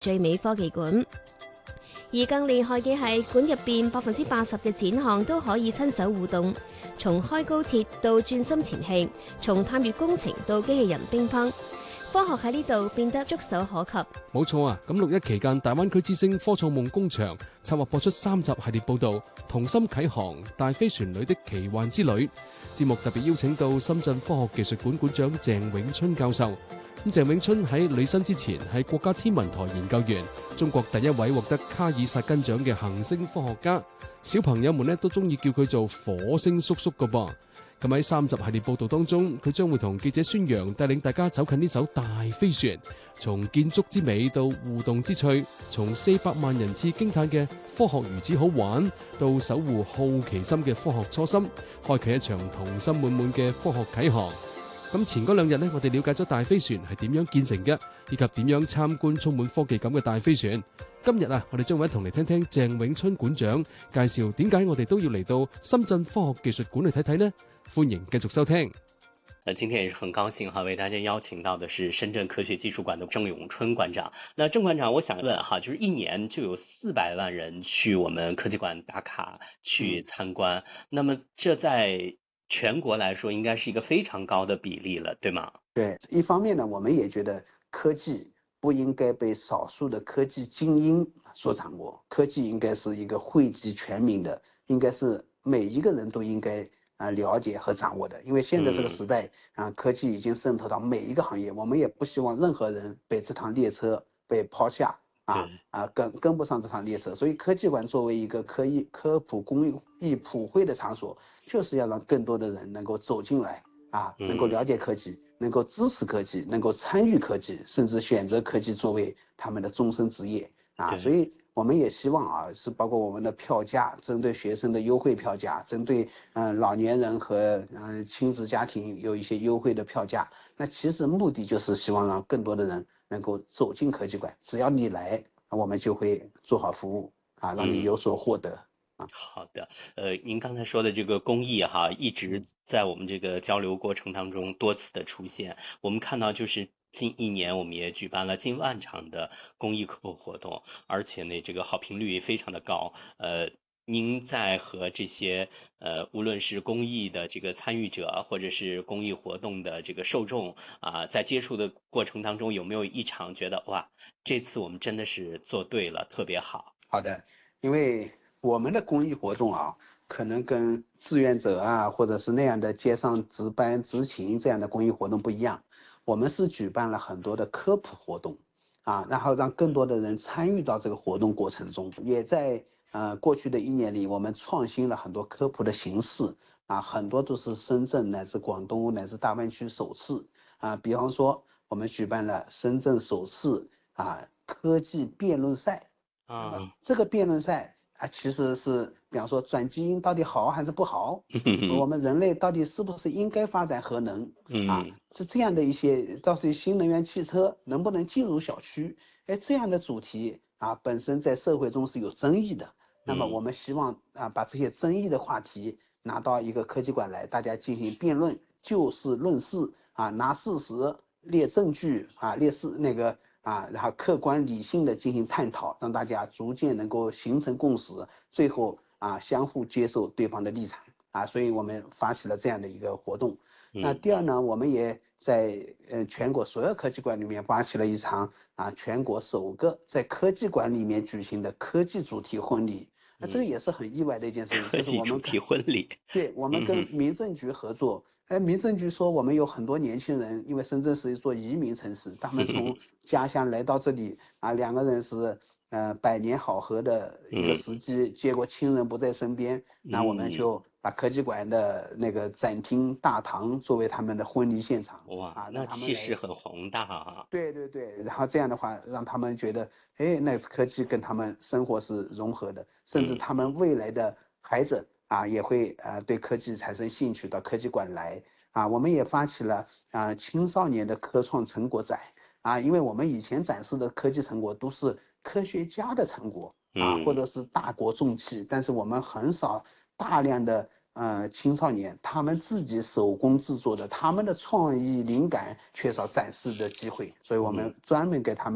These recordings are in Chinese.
最美科技館。而更厲害嘅係，館入邊80%嘅展項都可以親手互動，從開高鐵到轉心前戲，從探月工程到機器人乒乓，科學喺呢度變得觸手可及。 冇錯啊！咁6·1期間，大灣區之星科創夢工場策劃播出3集系列報導，同心啟航大飛船裏的奇幻之旅。節目特別邀請到深圳科學技術館館長鄭永春教授。鄭永春喺履新之前係國家天文台研究員，中國第一位獲得卡爾薩根獎嘅行星科學家。小朋友們呢都中意叫佢做火星叔叔㗎噃。咁喺3集系列報導當中，佢將會同記者孫楊帶領大家走近呢艘大飛船，從建築之美到互動之趣，從400萬人次驚嘆嘅科學如此好玩，到守護好奇心嘅科學初心，開啟一場童心滿滿嘅科學啟航。咁前嗰2日呢，我哋了解咗大飛船係點樣建成嘅，以及點樣參觀充滿科技感嘅大飛船。今日啊，我哋將會一同嚟聽聽鄭永春館長介紹點解我哋都要嚟到深圳科學技術館嚟睇睇呢？歡迎繼續收聽。 今天也是很高興為大家邀請到的是深圳科學技術館的鄭永春館長。那鄭館長，我想問哈，就是1年就有400萬人去我們科技館打卡去參觀，那麼這在全國來說應該是一個非常高的比例了，對嗎？ 對，一方面呢，我們也覺得科技不應該被少數的科技精英所掌握，科技應該是一個惠及全民的，應該是每一個人都應該了解和掌握的。因為現在這個時代科技已經滲透到每一個行業，我們也不希望任何人被這趟列車被拋下跟不上這趟列車。所以科技館作為一個科普公益普惠的場所，就是要讓更多的人能夠走進來能夠了解科技，能夠支持科技，能夠參與科技，甚至選擇科技作為他們的終身職業所以我們也希望是包括我們的票價，針對學生的優惠票價，針對老年人和親子家庭有一些優惠的票價。那其實目的就是希望讓更多的人能夠走進科技館，只要你來，我們就會做好服務讓你有所獲得。 好的，您剛才說的這個公益哈，一直在我們這個交流過程當中多次的出現。我們看到就是近1年，我們也舉辦了近萬場的公益科普活動，而且呢，這個好評率非常的高。您在和這些無論是公益的這個參與者，或者是公益活動的這個受眾在接觸的過程當中，有沒有一場覺得哇，這次我們真的是做對了，特別好？ 好的，因為我們的公益活動可能跟志願者或者是那樣的街上值班執勤這樣的公益活動不一樣。我們是舉辦了很多的科普活動然後讓更多的人參與到這個活動過程中。也在過去的1年裡，我們創新了很多科普的形式很多都是深圳乃至廣東乃至大灣區首次比方說我們舉辦了深圳首次科技辯論賽這個辯論賽其實是比方說轉基因到底好還是不好我們人類到底是不是應該發展核能是這樣的一些，到時新能源汽車能不能進入小區這樣的主題本身在社會中是有爭議的那麼我們希望把這些爭議的話題拿到一個科技館來，大家進行辯論，就事論事拿事實列證據列事那個然後客觀理性的進行探討，讓大家逐漸能夠形成共識，最後相互接受對方的立場所以我們發起了這樣的一個活動。那第二呢，我們也在全國所有科技館裡面發起了一場全國首個在科技館裡面舉行的科技主題婚禮。這個也是很意外的一件事情， 科技主題婚禮。 對，我們跟民政局合作。民政局說我們有很多年輕人，因為深圳是一座移民城市，他們從家鄉來到這裡2個人是百年好合的一個時機，結果親人不在身邊，那我們就把科技館的那個展廳大堂作為他們的婚禮現場。 哇，那氣勢很宏大對對對，然後這樣的話讓他們覺得那科技跟他們生活是融合的，甚至他們未來的孩子也會對科技產生興趣，到科技館來我們也發起了青少年的科創成果展因為我們以前展示的科技成果都是科學家的成果或者是大國重器，但是我們很少大量的青少年他們自己手工製作的，他們的創意靈感缺少展示的機會，所以我們專門給他們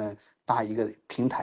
搭一个平台。